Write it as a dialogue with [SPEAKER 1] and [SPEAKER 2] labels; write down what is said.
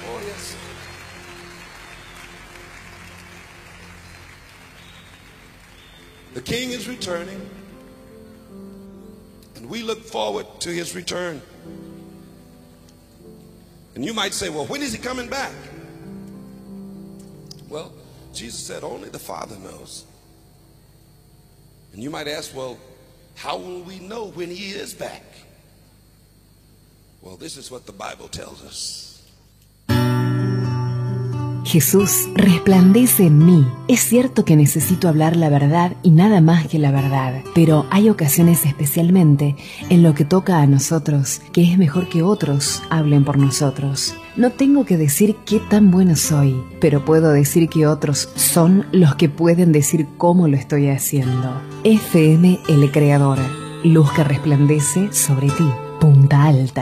[SPEAKER 1] Oh, yes. The King is returning, and we look forward to his return. And you might say, well, when is he coming back? Well, Jesus said only the Father knows. And you might ask, well, how will we know when he is back? Well, this is what the Bible tells us.
[SPEAKER 2] Jesús resplandece en mí. Es cierto que necesito hablar la verdad y nada más que la verdad, pero hay ocasiones especialmente en lo que toca a nosotros que es mejor que otros hablen por nosotros. No tengo que decir qué tan bueno soy, pero puedo decir que otros son los que pueden decir cómo lo estoy haciendo. FM El Creador, luz que resplandece sobre ti. Punta Alta.